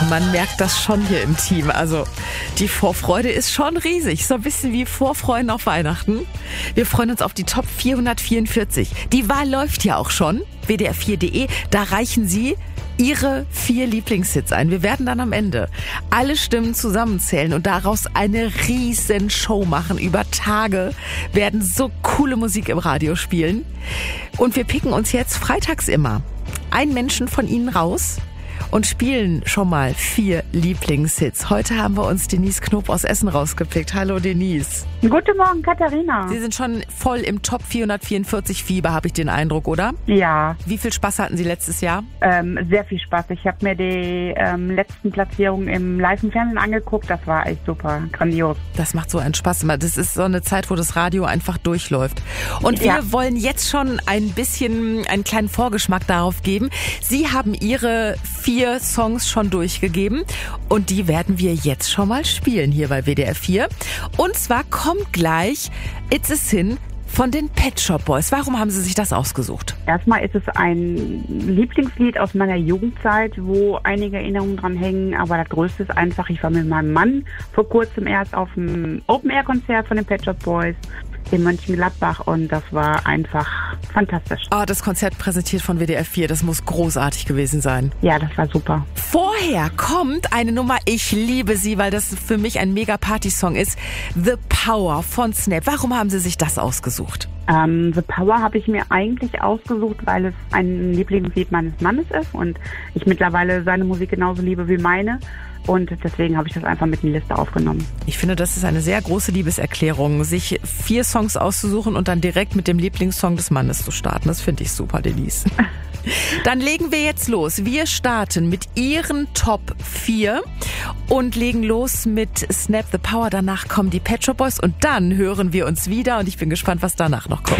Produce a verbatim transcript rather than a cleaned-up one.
Man merkt das schon hier im Team. Also die Vorfreude ist schon riesig. So ein bisschen wie Vorfreuen auf Weihnachten. Wir freuen uns auf die Top vierhundertvierundvierzig. Die Wahl läuft ja auch schon. W D R vier punkt de. Da reichen Sie Ihre vier Lieblingshits ein. Wir werden dann am Ende alle Stimmen zusammenzählen und daraus eine riesen Show machen. Über Tage werden so coole Musik im Radio spielen. Und wir picken uns jetzt freitags immer einen Menschen von Ihnen raus und spielen schon mal vier Lieblingshits. Heute haben wir uns Denise Knob aus Essen rausgepickt. Hallo Denise. Guten Morgen, Katharina. Sie sind schon voll im Top vierhundertvierundvierzig Fieber, habe ich den Eindruck, oder? Ja. Wie viel Spaß hatten Sie letztes Jahr? Ähm, sehr viel Spaß. Ich habe mir die ähm, letzten Platzierungen im Live im Fernsehen angeguckt. Das war echt super, grandios. Das macht so einen Spaß immer. Das ist so eine Zeit, wo das Radio einfach durchläuft. Und wir ja. wollen jetzt schon ein bisschen einen kleinen Vorgeschmack darauf geben. Sie haben Ihre vier Songs schon durchgegeben und die werden wir jetzt schon mal spielen hier bei W D R vier. Und zwar kommt gleich It's a Sin von den Pet Shop Boys. Warum haben Sie sich das ausgesucht? Erstmal ist es ein Lieblingslied aus meiner Jugendzeit, wo einige Erinnerungen dran hängen. Aber das Größte ist einfach, ich war mit meinem Mann vor kurzem erst auf einem Open-Air-Konzert von den Pet Shop Boys in Mönchengladbach und das war einfach fantastisch. Ah, das Konzert präsentiert von W D R vier, das muss großartig gewesen sein. Ja, das war super. Vorher kommt eine Nummer, ich liebe sie, weil das für mich ein mega Party-Song ist, The Power von Snap. Warum haben Sie sich das ausgesucht? Ähm, The Power habe ich mir eigentlich ausgesucht, weil es ein Lieblingslied meines Mannes ist und ich mittlerweile seine Musik genauso liebe wie meine. Und deswegen habe ich das einfach mit in die Liste aufgenommen. Ich finde, das ist eine sehr große Liebeserklärung, sich vier Songs auszusuchen und dann direkt mit dem Lieblingssong des Mannes zu starten. Das finde ich super, Denise. Dann legen wir jetzt los. Wir starten mit Ihren Top vier und legen los mit Snap the Power. Danach kommen die Pet Shop Boys und dann hören wir uns wieder und ich bin gespannt, was danach noch kommt.